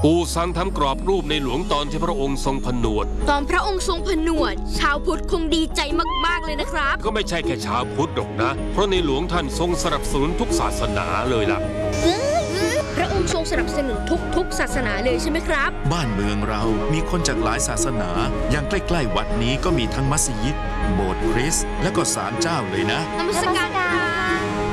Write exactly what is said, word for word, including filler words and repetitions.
ปูซังทำกรอบรูปในหลวงตอนที่พระองค์ทรงผนวดตอนพระองค์ทรงผนวดชาวพุทธคงดีใจมากๆเลยนะครับก็ไม่ใช่แค่ชาวพุทธหรอกนะเพราะในหลวงท่านทรงสนับสนุนทุกศาสนาเลยล่ะพระองค์ทรงสนับสนุนทุกๆศาสนาเลยใช่ไหมครับบ้านเมืองเรามีคนจากหลายศาสนาอย่างใกล้ๆวัดนี้ก็มีทั้งมัสยิดโบสถ์คริสต์และก็ศาลเจ้าเลยนะนมัสการ